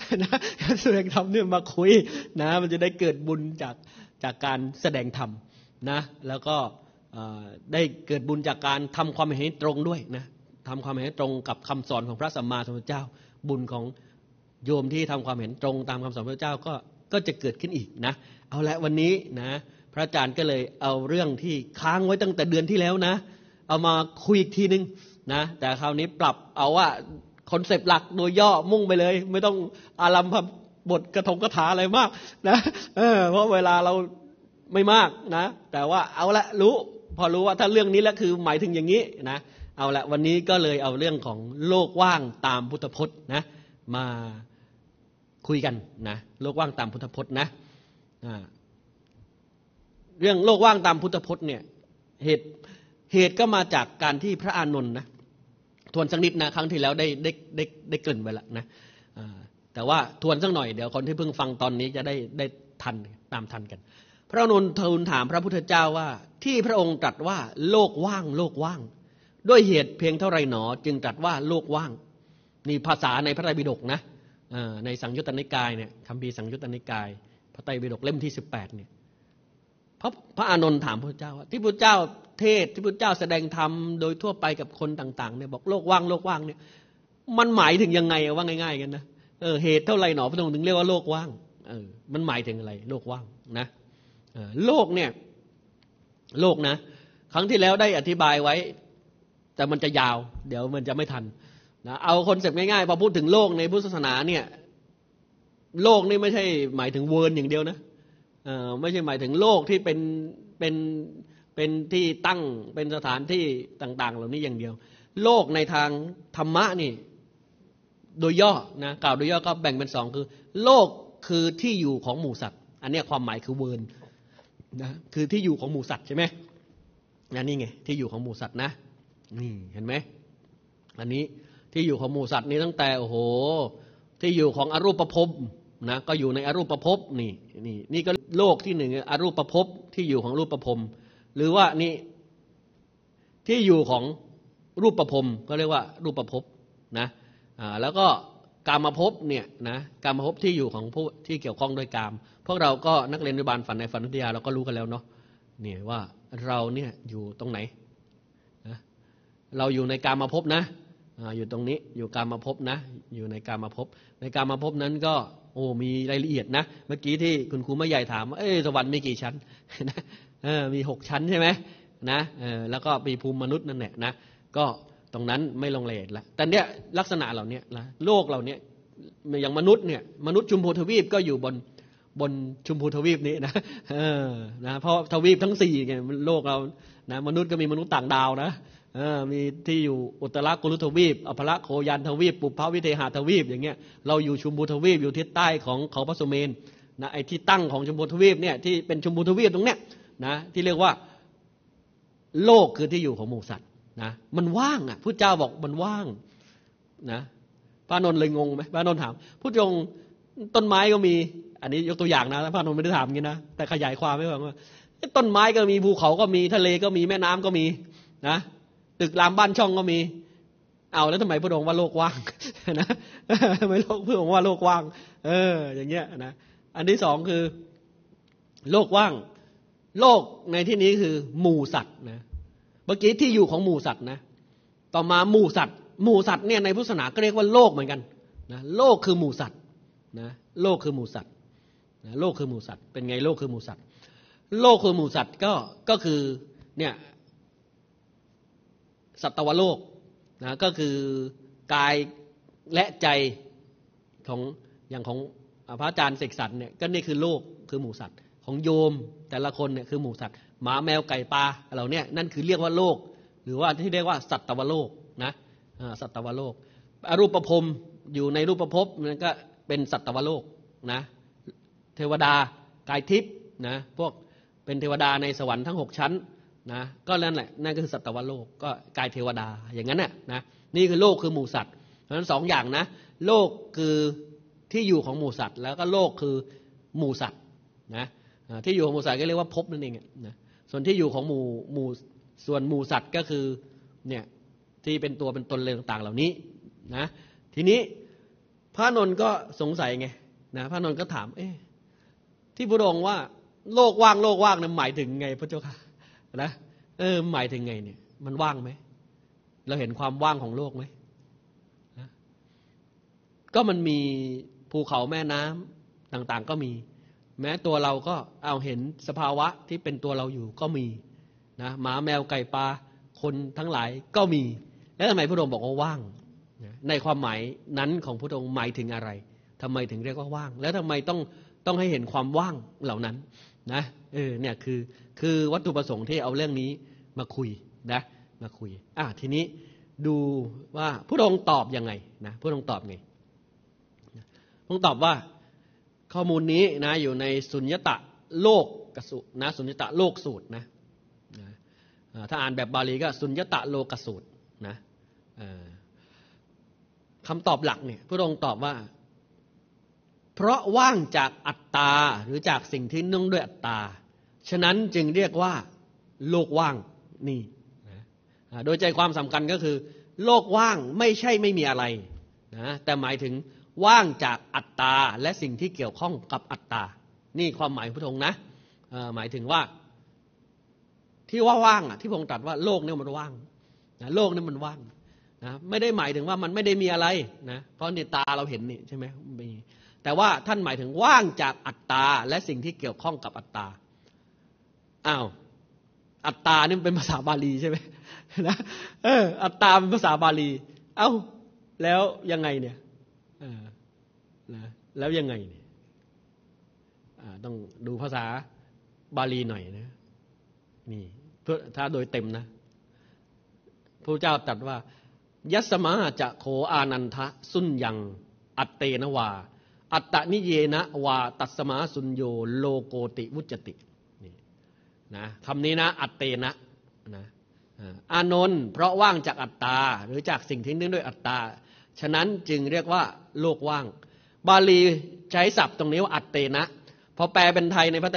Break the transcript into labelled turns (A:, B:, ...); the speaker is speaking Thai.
A: นะการแสดงธรรมเนี่ยมาคุยนะมันจะได้เกิดบุญจากการแสดงธรรมนะแล้วก็ได้เกิดบุญจากการทำความเห็นตรงด้วยนะทำความเห็นตรงกับคำสอนของพระสัมมาสัมพุทธเจ้าบุญของโยมที่ทำความเห็นตรงตามคำสอนพระเจ้าก็จะเกิดขึ้นอีกนะเอาละวันนี้นะพระอาจารย์ก็เลยเอาเรื่องที่ค้างไว้ตั้งแต่เดือนที่แล้วนะเอามาคุยอีกทีนึงนะแต่คราวนี้ปรับเอาว่าคอนเซปต์หลักโดยย่อมุ่งไปเลยไม่ต้องอารัมภบทกระทงกถาอะไรมากนะเพราะเวลาเราไม่มากนะแต่ว่าเอาละพอรู้ว่าถ้าเรื่องนี้แล้วคือหมายถึงอย่างนี้นะเอาละวันนี้ก็เลยเอาเรื่องของโลกว่างตามพุทธพจน์นะมาคุยกันนะโลกว่างตามพุทธพจน์นะเรื่องโลกว่างตามพุทธพจน์เนี่ยเหตุก็มาจากการที่พระอานนท์นะทวนสักนิดนะครั้งที่แล้วได้เกริ่นไว้แล้วนะแต่ว่าทวนสักหน่อยเดี๋ยวคนที่เพิ่งฟังตอนนี้จะได้ทันตามทันกันพระอานนท์ทูลถามพระพุทธเจ้าว่าที่พระองค์ตรัสว่าโลกว่างโลกว่างด้วยเหตุเพียงเท่าไรหนอจึงตรัสว่าโลกว่างนี่ภาษาในพระไตรปิฎกนะในสังยุตตนิกายเนี่ยคัมภีร์สังยุตตนิกายพระไตรปิฎกเล่มที่18เนี่ยพระอานนท์ถามพระเจ้าว่าที่พระเจ้าเทศที่พระเจ้าแสดงธรรมโดยทั่วไปกับคนต่างๆเนี่ยบอกโลกว่างโลกว่างเนี่ยมันหมายถึงยังไงว่าง่ายๆกันนะเหตุเท่าไรหนอพระองค์ถึงเรียกว่าโลกว่างมันหมายถึงอะไรโลกว่างนะโลกเนี่ยโลกนะครั้งที่แล้วได้อธิบายไว้แต่มันจะยาวเดี๋ยวมันจะไม่ทันนะเอาคอนเซ็ปต์ง่ายๆพอพูดถึงโลกในพุทธศาสนาเนี่ยโลกนี่ไม่ใช่หมายถึงเวิร์นอย่างเดียวนะไม่ใช่หมายถึงโลกที่เป็นที่ตั้งเป็นสถานที่ต่างๆเหล่านี้อย่างเดียวโลกในทางธรรมะนี่โดยย่อนะกล่าวโดยย่อก็แบ่งเป็น2คือโลกคือที่อยู่ของหมู่สัตว์อันนี้ความหมายคือเวิร์นนะคือที่อยู่ของหมู่สัตว์ใช่ไหมนี่ไงที่อยู่ของหมู่สัตว์นะนี่เห็นไหมอันนี้ที่อยู่ของหมู่สัตว์นี่ตั้งแต่โอ้โหที่อยู่ของอรูปภพนะก็อยู่ในอรูปภพนี่ก็โลกที่1อรูปภพที่อยู่ของรูปภพหรือว่านี่ที่อยู่ของรูปภพก็เรียกว่ารูปภพนะแล้วก็กามภพเนี่ยนะกามภพที่อยู่ของผู้ที่เกี่ยวข้องด้วยกามพวกเราก็นักเรียนอนุบาลฝันในฝันวิทยาเราก็รู้กันแล้วเนาะเนี่ยว่าเราเนี่ยอยู่ตรงไหนนะเราอยู่ในกามภพนะอยู่ตรงนี้อยู่กามภพนะอยู่ในกามภพในกามภพนั้นก็มีรายละเอียดนะเมื่อกี้ที่คุณครูแม่ใหญ่ถามว่าสวรรค์มีกี่ชั้นนะมี6ชั้นใช่ไหมนะแล้วก็มีภูมิมนุษย์นั่นแหละนะก็ตรงนั้นไม่ลงรายละเอียดละแต่เนี้ยลักษณะเหล่านี้นะโลกเหล่านี้อย่างมนุษย์เนี่ยมนุษย์ชมพูทวีปก็อยู่บนชมพูทวีปนี้นะนะเพราะทวีปทั้ง4ไงโลกเรานะมนุษย์ก็มีมนุษย์ต่างดาวนะมีที่อยู่อุตรกุลุทวีปอภรโคยันทวีปปุพพวิเทหทวีปอย่างเงี้ยเราอยู่ชมพูทวีปอยู่ทิศใต้ของเขาพระสุเมนนะไอ้ที่ตั้งของชมพูทวีปเนี่ยที่เป็นชมพูทวีปตรงเนี้ยนะที่เรียกว่าโลกคือที่อยู่ของหมู่สัตว์นะมันว่างพุทธเจ้าบอกมันว่างนะพระนนท์เลยงงไหมพระนนท์ถามพุทธองค์ต้นไม้ก็มีอันนี้ยกตัวอย่างนะพระนนท์ไม่ได้ถามอย่างนี้นะแต่ขยายความให้ฟังว่าต้นไม้ก็มีภูเขาก็มีทะเลก็มีแม่น้ำก็มีนะตึกรามบ้านช่องก็มีเอาแล้วทำไมพระองค์ว่าโลกว่างนะทำไมพระองค์ว่าโลกว่างอย่างเงี้ยนะอันที่2คือโลกว่างโลกในที่นี้คือหมู่สัตว์นะเมื่อกี้ที่อยู่ของหมู่สัตว์นะต่อมาหมู่สัตว์เนี่ยในพุทธศาสนาก็เรียกว่าโลกเหมือนกันนะโลกคือหมู่สัตว์นะโลกคือหมู่สัตว์นะโลกคือหมู่สัตว์เป็นไงโลกคือหมู่สัตว์โลกคือหมู่สัตว์ก็คือเนี่ยสัตวโลกนะก็คือกายและใจของอย่างของพระอาจารย์เสกสรรเนี่ยก็นี่คือโลกคือหมู่สัตว์ของโยมแต่ละคนเนี่ยคือหมู่สัตว์หมาแมวไก่ปลาเหล่านี้นั่นคือเรียกว่าโลกหรือว่าที่เรียกว่าสัตวโลกนะสัตวโลกอรูปภพอยู่ในรูปภพมันก็เป็นสัตวโลกนะเทวดากายทิพย์นะพวกเป็นเทวดาในสวรรค์ทั้ง6ชั้นนะก็นั่นแหละนั่นก็คือสัตวโลกก็กายเทวดาอย่างนั้นน่ะนะนี่คือโลกคือหมู่สัตว์เพราะฉะนั้น2อย่างนะโลกคือที่อยู่ของหมู่สัตว์แล้วก็โลกคือหมู่สัตว์นะที่อยู่ของหมู่สัตว์ก็เรียกว่าภพนั่นเองนะส่วนที่อยู่ของหมู่ส่วนหมู่สัตว์ก็คือเนี่ยที่เป็นตัวเป็นตนเลยต่างๆเหล่านี้นะทีนี้พระนนท์ก็สงสัยไงนะพระนนท์ก็ถามที่พระองค์ว่าโลกว่างโลกว่างนั้นหมายถึงไงพระเจ้าค่ะนะหมายถึงไงเนี่ยมันว่างไหมเราเห็นความว่างของโลกไหมนะก็มันมีภูเขาแม่น้ำต่างๆก็มีแม้ตัวเราก็เอาเห็นสภาวะที่เป็นตัวเราอยู่ก็มีนะหมาแมวไก่ปลาคนทั้งหลายก็มีแล้วทำไมพระองค์บอกว่าว่างในความหมายนั้นของพระองค์หมายถึงอะไรทำไมถึงเรียกว่าว่างแล้วทำไมต้องให้เห็นความว่างเหล่านั้นนะเนี่ยคือวัตถุประสงค์ที่เอาเรื่องนี้มาคุยนะมาคุยทีนี้ดูว่าพระองค์ตอบยังไงนะพระองค์ตอบไงพระองค์ตอบว่าข้อมูลนี้นะอยู่ในสุญญตโลกกสูตรนะสุญญตโลกสูตรนะถ้าอ่านแบบบาลีก็สุญญตโลกสูตรนะคำตอบหลักเนี่ยพระองค์ตอบว่าเพราะว่างจากอัตตาหรือจากสิ่งที่เนื่องด้วยอัตตาฉะนั้นจึงเรียกว่าโลกว่างนี่โดยใจความสำคัญก็คือโลกว่างไม่ใช่ไม่มีอะไรนะแต่หมายถึงว่างจากอัตตาและสิ่งที่เกี่ยวข้องกับอัตตานี่ความหมายของพระองค์นะหมายถึงว่าที่ว่าว่างที่พระองค์ตรัสว่าโลกนี่มันว่างนะโลกนี่มันว่างนะไม่ได้หมายถึงว่ามันไม่ได้มีอะไรนะเพราะในตาเราเห็นนี่ใช่ไหมมีแต่ว่าท่านหมายถึงว่างจากอัตตาและสิ่งที่เกี่ยวข้องกับอัตตาอัตตานี่มันเป็นภาษาบาลีใช่ไหมนะอัตตาเป็นภาษาบาลีแล้วยังไงเนี่ยนะแล้วยังไงเนี่ยต้องดูภาษาบาลีหน่อยนะนี่ถ้าโดยเต็มนะพระเจ้าตรัสว่ายัสมาจะโขอานันทะสุญญังอัตเตนวาอัตตนิเยนะวาตัสมาสุญโยโลโกติวุจตินี่นะคำนี้นะอัตเตนะอานนท์เพราะว่างจากอัตตาหรือจากสิ่งที่เนื่องด้วยอัตตาฉะนั้นจึงเรียกว่าโลกว่างบาลีใช้ศัพท์ตรงนี้ว่าอัตเตนะพอแปลเป็นไทยในพระ